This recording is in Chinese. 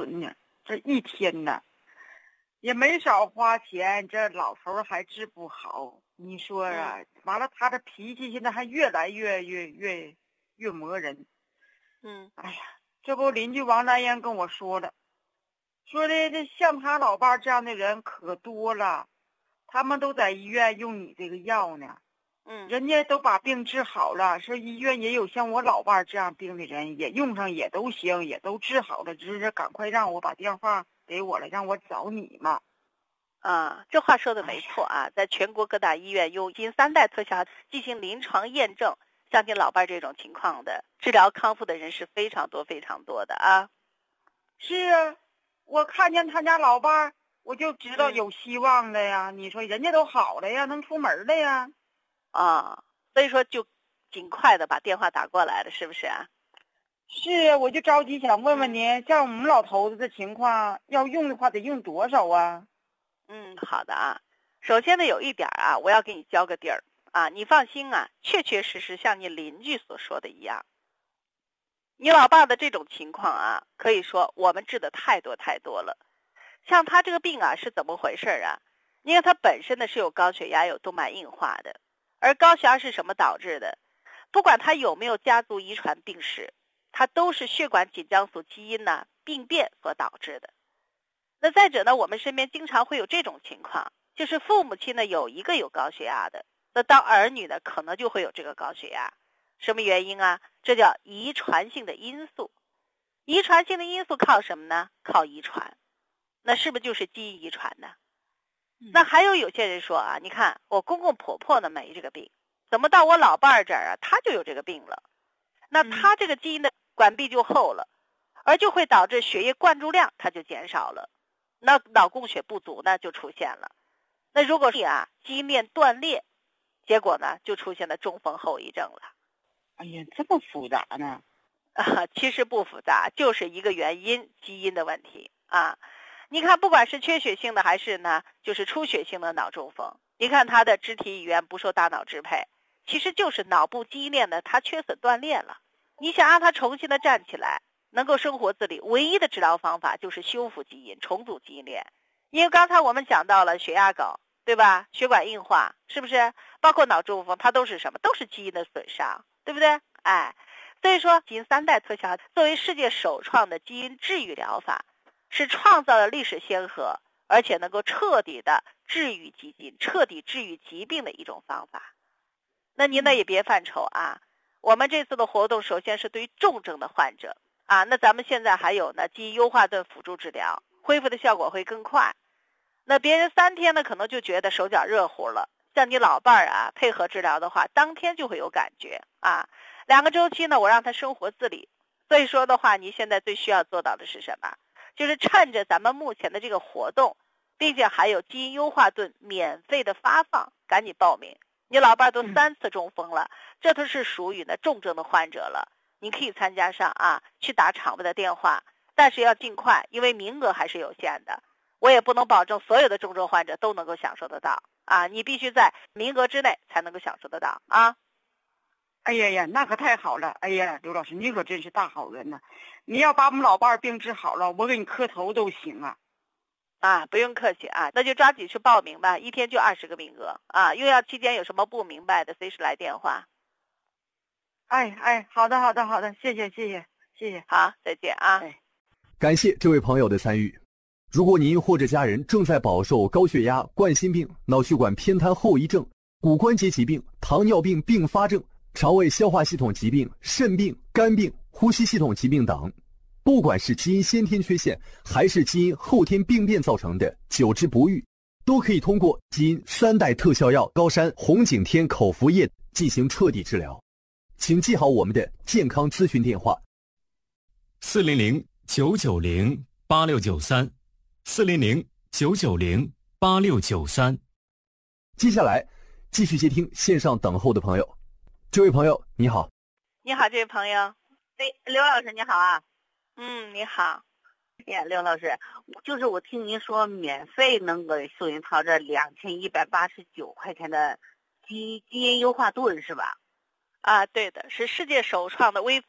存呢，这一天呢也没少花钱，这老头还治不好。你说啊，完了他的脾气现在还越来越磨人。哎呀，这不邻居王大燕跟我说了，说的这像他老伴这样的人可多了，他们都在医院用你这个药呢。人家都把病治好了，说医院也有像我老伴这样病的人，也用上也都行，也都治好了，只是赶快让我把电话给我了，让我找你嘛。 这话说的没错啊，在全国各大医院用基因3代特效进行临床验证，像你老伴这种情况的治疗康复的人是非常多非常多的啊。 是啊，我看见他家老伴我就知道有希望了呀。你说人家都好了呀，能出门了呀。 所以说就尽快的把电话打过来了，是不是啊？ 是啊，我就着急想问问您，像我们老头子的情况，要用的话得用多少啊？ 好的啊。首先呢，有一点啊，我要给你交个底儿啊，你放心啊，确确实实像你邻居所说的一样，你老爸的这种情况啊，可以说我们治的太多太多了。像他这个病啊是怎么回事啊？因为他本身呢是有高血压、有动脉硬化的，而高血压是什么导致的？不管他有没有家族遗传病史，它都是血管锦浆素基因呢病变所导致的。那再者呢，我们身边经常会有这种情况，就是父母亲呢有一个有高血压的，那当儿女呢可能就会有这个高血压。什么原因啊？这叫遗传性的因素。遗传性的因素靠什么呢？靠遗传。那是不是就是基因遗传呢？那还有些人说啊，你看我公公婆婆呢没这个病，怎么到我老伴儿这儿啊，他就有这个病了？那他这个基因的管壁就厚了，而就会导致血液灌注量它就减少了，那脑供血不足呢就出现了。那如果是基因链断裂，结果呢就出现了中风后遗症了。 哎呀，这么复杂呢？ 其实不复杂，就是一个原因，基因的问题啊。你看，不管是缺血性的还是呢，就是出血性的脑中风，你看他的肢体语言不受大脑支配，其实就是脑部基因链呢它缺损断裂了。你想让他重新的站起来，能够生活自理，唯一的治疗方法就是修复基因，重组基因链。因为刚才我们讲到了血压高，对吧？血管硬化，是不是？包括脑中风，它都是什么？都是基因的损伤，对不对？所以说基因3代特效作为世界首创的基因治愈疗法，是创造了历史先河，而且能够彻底的治愈基因、彻底治愈疾病的一种方法。那您呢也别犯愁啊，我们这次的活动首先是对于重症的患者啊，那咱们现在还有呢基因优化盾辅助治疗，恢复的效果会更快。那别人3天呢可能就觉得手脚热乎了，像你老伴儿配合治疗的话，当天就会有感觉2个周期呢我让他生活自理。所以说的话，你现在最需要做到的是什么？就是趁着咱们目前的这个活动，并且还有基因优化盾免费的发放，赶紧报名。你老伴都3次中风了，这都是属于呢重症的患者了，你可以参加上去打场外的电话，但是要尽快，因为名额还是有限的，我也不能保证所有的重症患者都能够享受得到你必须在名额之内才能够享受得到哎呀呀，那可太好了！哎呀，刘老师，你可真是大好人呐！你要把我们老伴儿病治好了，我给你磕头都行不用客气那就抓紧去报名吧，1天就20个名额用药期间有什么不明白的，随时来电话。 好的，谢谢， 好，再见感谢这位朋友的参与。如果您或者家人正在饱受高血压、冠心病、脑血管偏瘫后遗症、骨关节疾病、糖尿病并发症、肠胃消化系统疾病、肾病、肝病、呼吸系统疾病等，不管是基因先天缺陷还是基因后天病变造成的久治不愈，都可以通过基因3代特效药高山红景天口服液进行彻底治疗。请记好我们的健康咨询电话 400-990-8693，400-990-8693。 接下来继续接听线上等候的朋友。这位朋友你好。 你好，这位朋友。 刘老师你好你好。 刘老师，就是我听您说免费能给宋云涛这2189块钱的基因优化盾是吧？ 对的，是世界首创的微